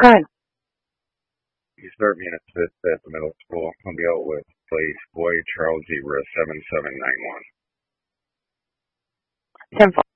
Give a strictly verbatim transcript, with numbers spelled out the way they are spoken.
Go ahead. You start me in a fifth at the middle school. I'll be out with place boy Charles Zebra seven seven nine one. ten